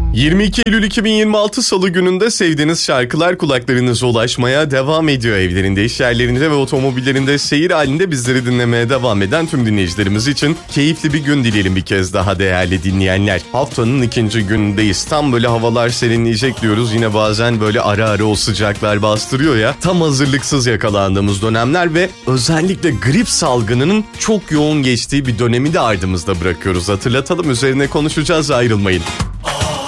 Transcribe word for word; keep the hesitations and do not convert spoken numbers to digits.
yirmi iki Eylül iki bin yirmi altı Salı gününde sevdiğiniz şarkılar kulaklarınıza ulaşmaya devam ediyor. Evlerinde, iş yerlerinde ve otomobillerinde seyir halinde bizleri dinlemeye devam eden tüm dinleyicilerimiz için keyifli bir gün dileyelim bir kez daha değerli dinleyenler. Haftanın ikinci günündeyiz. Tam böyle havalar serinleyecek diyoruz. Yine bazen böyle ara ara o sıcaklar bastırıyor ya. Tam hazırlıksız yakalandığımız dönemler ve özellikle grip salgınının çok yoğun geçtiği bir dönemi de ardımızda bırakıyoruz. Hatırlatalım, üzerine konuşacağız, ayrılmayın.